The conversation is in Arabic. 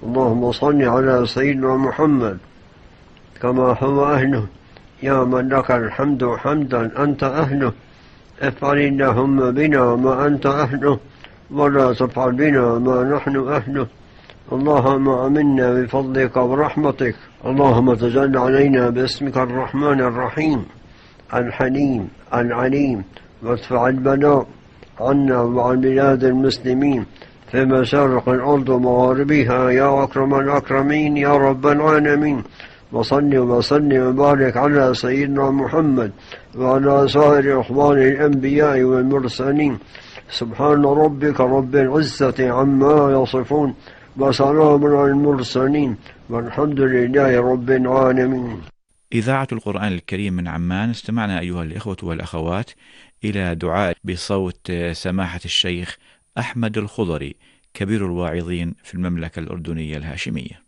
اللهم صل على سيدنا محمد كما هو أهله، يا من لك الحمد حمدا أنت أهله. افعل اللهم بنا ما أنت أهله، ولا تفعل بنا ما نحن أهله. اللهم آمنا بفضلك ورحمتك. اللهم تجل علينا باسمك الرحمن الرحيم الحليم العليم، وادفع البلاء عنا وعن بلاد المسلمين في مشارق الأرض ومغاربها يا أكرم الأكرمين يا رب العالمين. وصل وسلم وبارك على سيدنا محمد وعلى سائر إخوان الأنبياء والمرسلين. سبحان ربك رب العزة عما يصفون، وسلام على المرسلين، والحمد لله رب العالمين. إذاعة القرآن الكريم من عمان، استمعنا أيها الإخوة والأخوات إلى دعاء بصوت سماحة الشيخ أحمد الخضري كبير الواعظين في المملكة الأردنية الهاشمية.